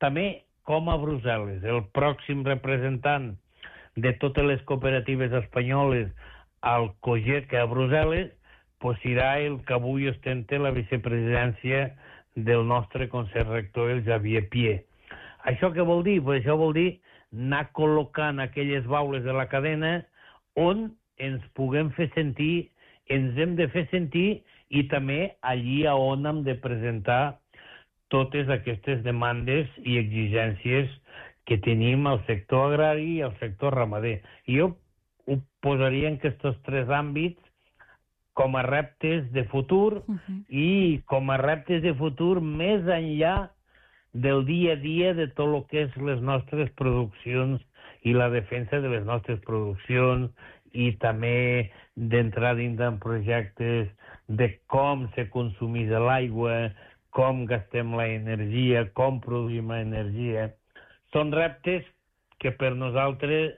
També, com a Brussel·les, el pròxim representant de totes les cooperatives espanyoles al COGEC a Brussel·les, pues serà el que avui ostenta la vicepresidència del nostre Consell Rector, el Xavier Pié. Això què vol dir? Pues això vol dir anar col·locant aquelles baules de la cadena on ens puguem fer sentir, ens hem de fer sentir, i també allí on hem de presentar totes aquestes demandes i exigències que tenim al sector agrari i al sector ramader. I jo ho posaria en aquests tres àmbits com a reptes de futur i com a reptes de futur més enllà del dia a dia de tot el que és les nostres produccions i la defensa de les nostres produccions, i també d'entrar dins en projectes de com se consumís l'aigua, com gastem l'energia, com produïm l'energia. Són reptes que per nosaltres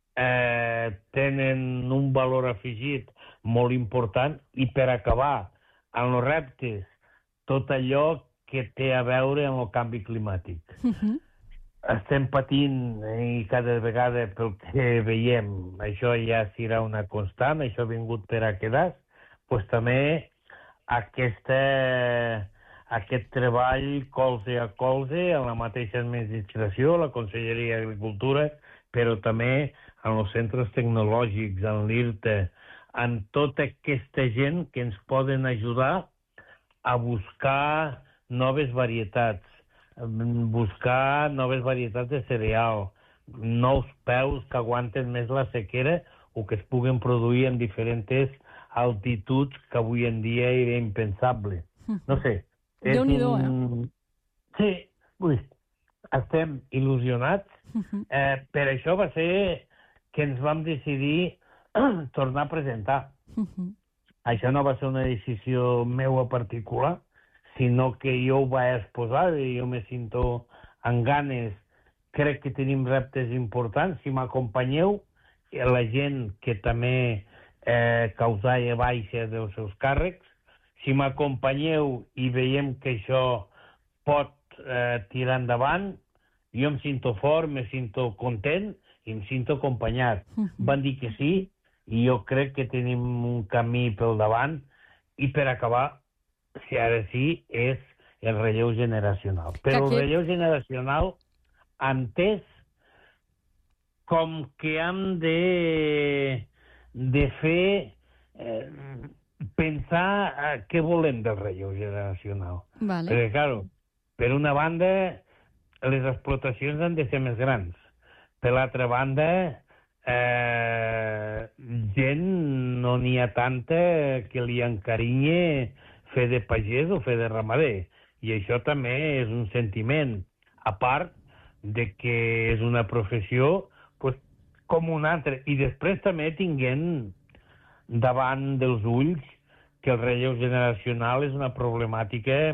tenen un valor afegit molt important, i per acabar amb els reptes, tot allò que té a veure amb el canvi climàtic. Estem patint, i cada vegada pel que veiem, això ja serà una constant, això ha vingut per a quedar, doncs també aquest treball colze a colze en la mateixa administració, la Conselleria d'Agricultura, però també en els centres tecnològics, en l'IRTA, en tota aquesta gent que ens poden ajudar a buscar noves varietats, buscar noves varietats de cereal, nous peus que aguanten més la sequera o que es puguen produir en diferents altituds que avui en dia era impensable. No sé. Déu-n'hi-do, Sí, estem il·lusionats. Per això va ser que ens vam decidir tornar a presentar. Això no va ser una decisió meua particular, sinó que jo ho vaig exposar i jo me sento amb ganes. Crec que tenim reptes importants. Si m'acompanyeu, la gent que també causava baixa dels seus càrrecs, si m'acompanyeu i veiem que això pot tirar endavant, jo em sento fort, me sento content i em sento acompanyat. Van dir que sí, i jo crec que tenim un camí pel davant, i per acabar, si ara sí, és el relleu generacional. Però el relleu generacional entès com que hem de fer pensar què volem del relleu generacional. Perquè, clar, per una banda, les explotacions han de ser més grans. Per l'altra banda, gent no n'hi ha tanta que li encarinye fer de pagès o fer de ramader. I això també és un sentiment, a part de que és una professió com una altra. I després també tinguem davant dels ulls que el relleu generacional és una problemàtica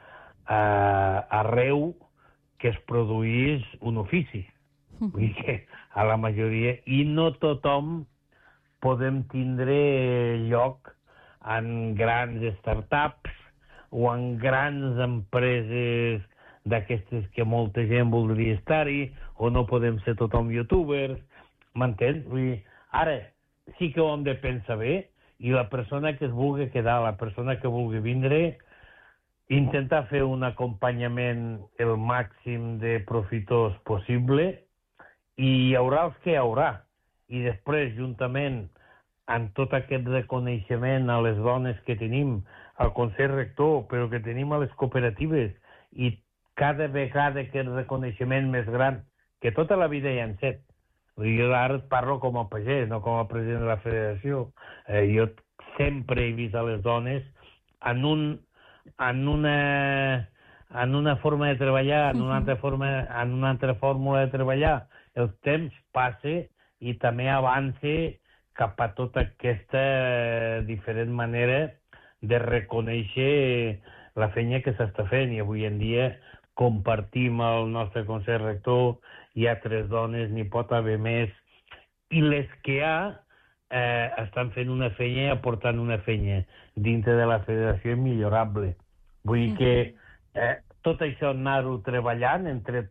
arreu que es produís un ofici. Vull dir que a la majoria, i no tothom podem tindre lloc en grans startups o en grans empreses d'aquestes que molta gent voldria estar-hi, o no podem ser tothom youtubers, m'entens? Vull dir, ara sí que ho hem de pensar bé, i la persona que es vulgui quedar, la persona que vulgui vindre, intentar fer un acompanyament el màxim de profitós possible, i hi haurà els que hi haurà. I després, juntament amb tot aquest reconeixement a les dones que tenim al Consell Rector, però que tenim a les cooperatives, i cada vegada aquest reconeixement més gran, que tota la vida hi han set. Jo ara parlo com a pagès, no com a president de la federació. Jo sempre he vist a les dones en una forma de treballar, en una altra fórmula de treballar. El temps passa i també avança cap a tota aquesta diferent manera de reconèixer la feina que s'està fent. I avui en dia compartim el nostre Consell Rector, hi ha 3 dones, n'hi pot haver més, i les que hi ha estan fent una feina i aportant una feina dintre de la federació immillorable. Vull dir que tot això anar-ho treballant entre